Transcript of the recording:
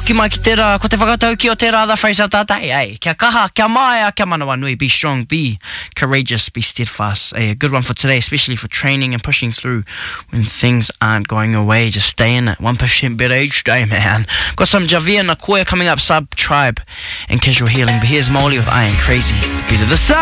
hoki mai ki tērā, ko te whakatau ki o tērā the Fraser tātai, eh? Kia kaha, kia maia, kia manawa nui, be strong, be courageous, be steadfast. A good one for today, especially for training and pushing through when things aren't going your way. Just stay in it, 1% better each day, man. Got some Javier Nakoya coming up, Sub Tribe and Casual Healing, but here's Molly with I Am Crazy. Beat of the Sun.